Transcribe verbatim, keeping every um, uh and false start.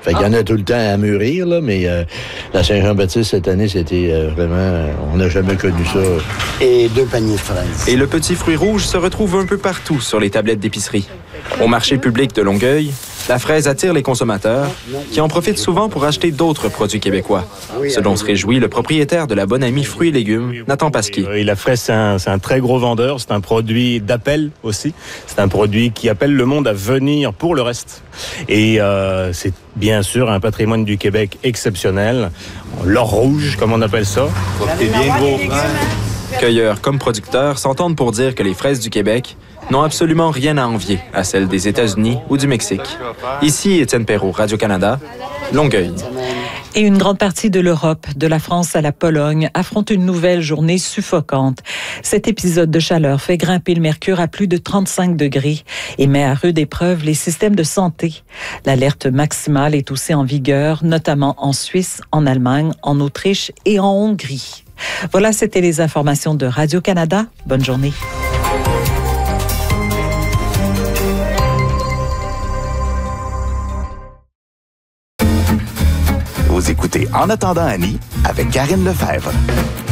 Fait qu'il y en a tout le temps à mûrir, là, mais euh, la Saint-Jean-Baptiste, cette année, c'était euh, vraiment... Euh, on n'a jamais connu ça. Et deux paniers de fraises. Et le petit fruit rouge se retrouve un peu partout sur les tablettes d'épicerie. Au marché public de Longueuil, la fraise attire les consommateurs qui en profitent souvent pour acheter d'autres produits québécois. Ce dont se réjouit le propriétaire de la Bonne Amie Fruits et Légumes, Nathan Pasquier. Oui, la fraise, c'est un, c'est un très gros vendeur. C'est un produit d'appel aussi. C'est un produit qui appelle le monde à venir pour le reste. Et euh, c'est bien sûr un patrimoine du Québec exceptionnel. L'or rouge, comme on appelle ça. C'est bien gros. Cueilleurs comme producteurs s'entendent pour dire que les fraises du Québec n'ont absolument rien à envier à celles des États-Unis ou du Mexique. Ici, Étienne Perrault, Radio-Canada, Longueuil. Et une grande partie de l'Europe, de la France à la Pologne, affronte une nouvelle journée suffocante. Cet épisode de chaleur fait grimper le mercure à plus de trente-cinq degrés et met à rude épreuve les systèmes de santé. L'alerte maximale est aussi en vigueur, notamment en Suisse, en Allemagne, en Autriche et en Hongrie. Voilà, c'était les informations de Radio-Canada. Bonne journée. Vous écoutez En attendant Annie avec Karine Lefebvre.